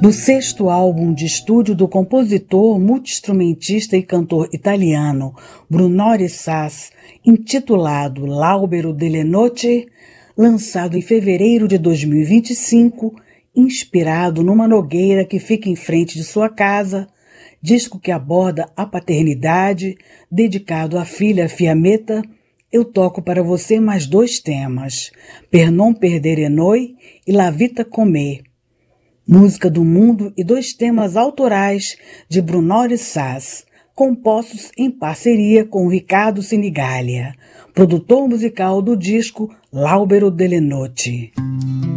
Do sexto álbum de estúdio do compositor, multi-instrumentista e cantor italiano Brunore Sass, intitulado L'Albero delle Noci, lançado em fevereiro de 2025, inspirado numa nogueira que fica em frente de sua casa, disco que aborda a paternidade, dedicado à filha Fiammetta, eu toco para você mais dois temas, Per non perdere noi e La vita con me, música do mundo e dois temas autorais de Brunore Sass, compostos em parceria com Riccardo Sinigallia, produtor musical do disco L'Albero delle Noci.